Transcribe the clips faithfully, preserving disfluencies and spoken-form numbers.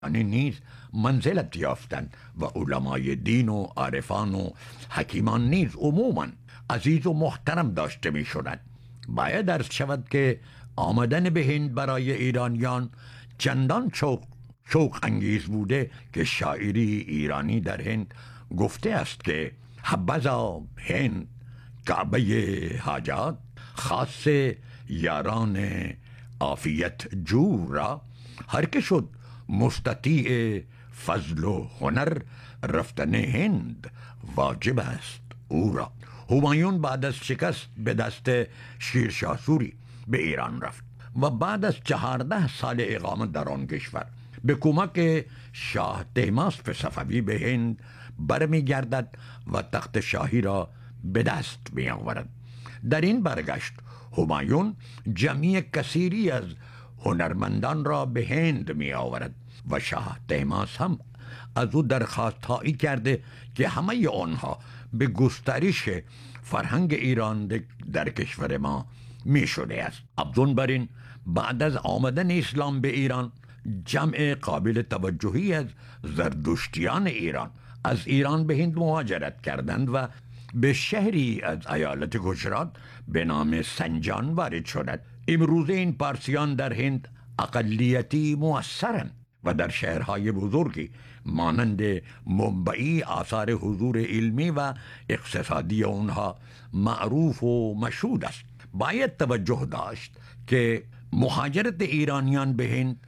یعنی نیز منزلت یافتند و علمای دین و عارفان و حکیمان نیز عموما عزیز و محترم داشته می شدند. باید عرض شود که آمدن به هند برای ایرانیان چندان شوق شوق انگیز بوده که شاعری ایرانی در هند گفته است که حبذا هند کعبه حاجات، خاص یاران عافیت جو را، هر که شد مستطیع فضل و هنر، رفتن هند واجب است او را. همایون بعد از شکست به دست شیرشاه سوری به ایران رفت و بعد از چهارده سال اقامت در آن کشور به کمک شاه طهماسپ صفوی به هند برمی گردد و تخت شاهی را به دست می آورد. در این برگشت همایون جمعی کثیری از هنرمندان را به هند می آورد و شاه طهماسپ هم از او درخواست هایی کرده که همه آنها به گسترش فرهنگ ایران در کشور ما می شده است. افزون بر این، بعد از آمدن اسلام به ایران جمع قابل توجهی از زردشتیان ایران از ایران به هند مهاجرت کردند و به شهری از ایالت گجرات به نام سنجان وارد شدند. امروز این پارسیان در هند اقلیتی مؤثرند و در شهرهای بزرگی مانند ممبئی آثار حضور علمی و اقتصادی آنها معروف و مشهود است. باید توجه داشت که مهاجرت ایرانیان به هند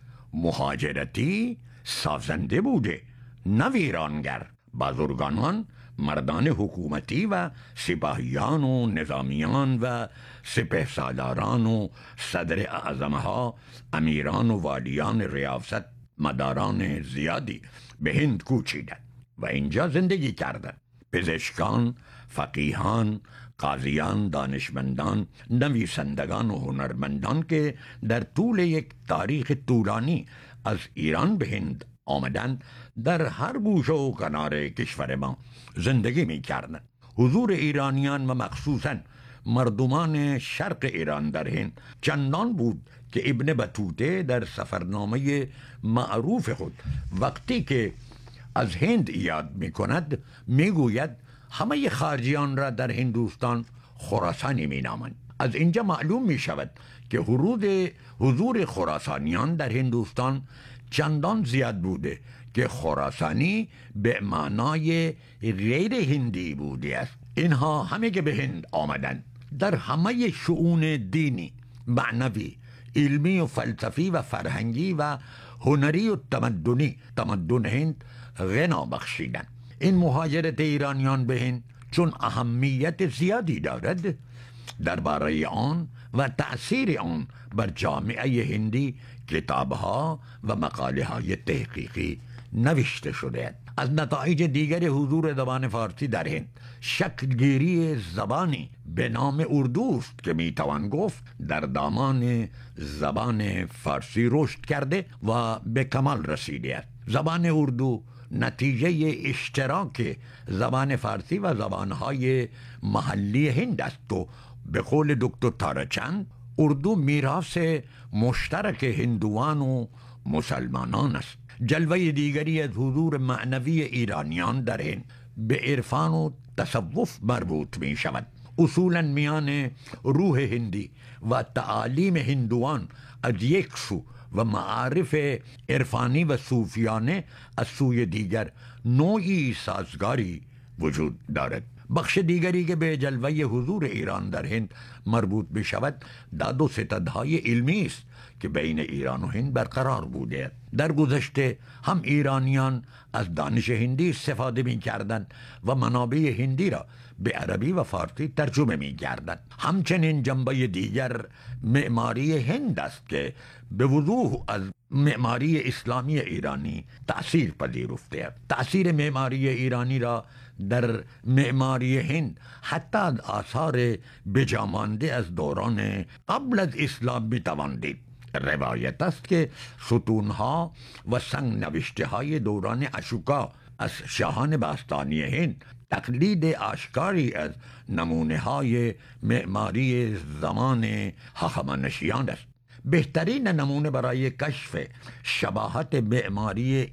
مهاجرتی سازنده بوده، نه ویرانگر. بازرگانان، مردان حکومتی و سپاهیان و نظامیان و سپهسالاران و صدر اعظمها، امیران و والیان ریاست مداران زیادی به هند کوچیدند و اینجا زندگی کردند. پزشکان، فقیهان، قاضیان، دانشمندان، نویسندگان و هنرمندان که در طول یک تاریخ طولانی از ایران به هند آمدن در هر گوشه و کنار کشور ما زندگی می کردند. حضور ایرانیان و مخصوصاً مردمان شرق ایران در هند چندان بود که ابن بطوطه در سفرنامه معروف خود وقتی که از هند یاد می کند می گوید همه خارجیان را در هندوستان خراسانی می نامند. از اینجا معلوم می شود که حضور حضور خراسانیان در هندوستان چندان زیاد بوده که خراسانی به معنای غیر هندی بوده است. اینها همه که به هند آمدند در همه شؤون دینی، معنوی، علمی و فلسفی و فرهنگی و هنری و تمدنی تمدن هند غنا بخشیدند. این مهاجرت ایرانیان به هند چون اهمیت زیادی دارد، درباره آن و تأثیر آن بر جامعه هندی کتابها و مقاله های تحقیقی نوشته شده است. از نتایج دیگر حضور زبان فارسی در هند شکلگیری زبانی به نام اردو است که میتوان گفت در دامان زبان فارسی رشد کرده و به کمال رسیده است. زبان اردو نتیجه اشتراک زبان فارسی و زبانهای محلی هند است و به قول دکتر تارچند اردو میراث مشترک هندوان و مسلمانان است. جلوه دیگری از حضور معنوی ایرانیان در هند به عرفان و تصوف مربوط می شود. اصولا میان روح هندی و تعالیم هندوان از یک سو و معارف عرفانی و صوفیانه از سوی دیگر نوعی سازگاری وجود دارد. بخش دیگری که به جلوه حضور ایران در هند مربوط می شود داد و ستدهای علمی است که بین ایران و هند برقرار بوده. در گذشته هم ایرانیان از دانش هندی استفاده می کردند و منابع هندی را به عربی و فارسی ترجمه می کردند. همچنین جنبه دیگر معماری هند است که به وضوح از معماری اسلامی ایرانی تأثیر پذیرفته است. تأثیر معماری ایرانی را در معماری هند حتی از آثار بجامانده از دوران قبل از اسلام میتوان دید. روایت است که ستونها و سنگ نوشته های دوران اشوکا از شاهان باستانی هند تقلید آشکاری از نمونه های معماری زمان هخامنشیان است. بهترین نمونه برای کشف شباهت معماری